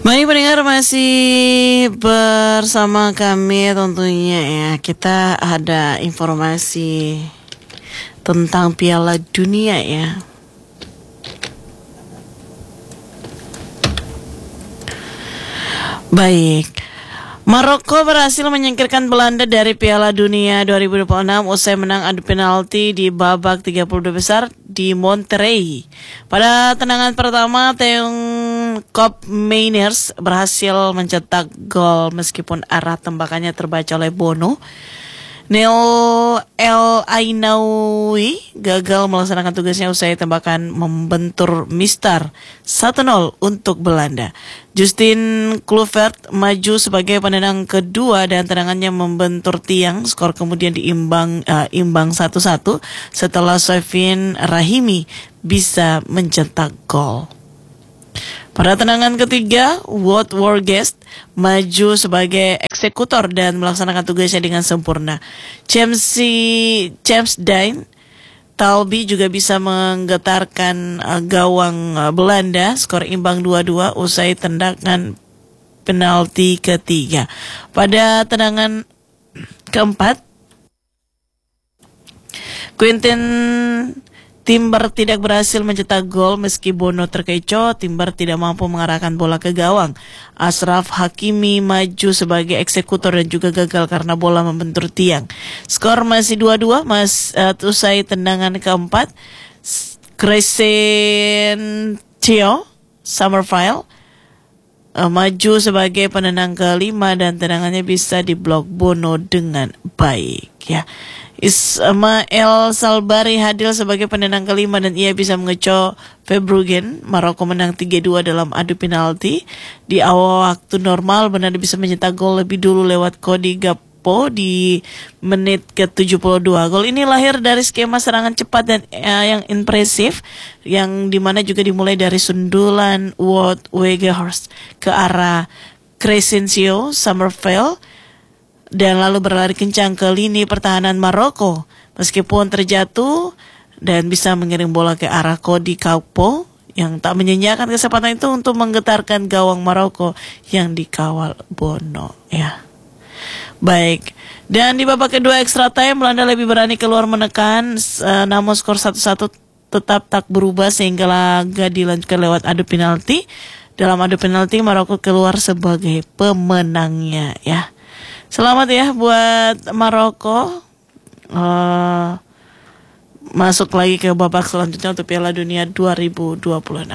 Baik pendengar, masih bersama kami tentunya ya. Kita ada informasi tentang Piala Dunia ya. Baik, Maroko berhasil menyingkirkan Belanda dari Piala Dunia 2026 usai menang adu penalti di babak 32 besar di Monterrey. Pada tendangan pertama, Teung Koopmeiners berhasil mencetak gol meskipun arah tembakannya terbaca oleh Bono. Neil El Ainaoui gagal melaksanakan tugasnya usai tembakan membentur Mistar 1-0 untuk Belanda. Justin Kluivert maju sebagai penendang kedua dan tendangannya membentur tiang. Skor kemudian imbang 1-1 setelah Sofiane Rahimi bisa mencetak gol. Pada tendangan ketiga, Wout Weghorst maju sebagai eksekutor dan melaksanakan tugasnya dengan sempurna. James Dine Talbi juga bisa menggetarkan gawang Belanda. Skor imbang 2-2 usai tendangan penalti ketiga. Pada tendangan keempat, Quentin Timber tidak berhasil mencetak gol meski Bono terkecoh. Timber tidak mampu mengarahkan bola ke gawang. Ashraf Hakimi maju sebagai eksekutor dan juga gagal karena bola membentur tiang. Skor masih 2-2 usai tendangan keempat. Crescencio Summerville maju sebagai penendang kelima dan tendangannya bisa diblok Bono dengan baik ya. Ismael Salbari hadir sebagai penendang kelima dan ia bisa mengecoh Verbruggen. Maroko menang 3-2 dalam adu penalti. Di awal waktu normal Belanda bisa mencetak gol lebih dulu lewat Cody Gakpo di menit ke-72. Gol ini lahir dari skema serangan cepat dan yang impresif, yang dimana juga dimulai dari sundulan Wout Weghorst ke arah Crescencio Summerville dan lalu berlari kencang ke lini pertahanan Maroko. Meskipun terjatuh dan bisa mengirim bola ke arah Cody Gakpo yang tak menyanyiakan kesempatan itu untuk menggetarkan gawang Maroko yang dikawal Bono ya. Baik, dan di babak kedua extra time Belanda lebih berani keluar menekan, namun skor 1-1 tetap tak berubah sehingga laga dilanjutkan lewat adu penalti. Dalam adu penalti Maroko keluar sebagai pemenangnya ya. Selamat ya buat Maroko, masuk lagi ke babak selanjutnya untuk Piala Dunia 2026.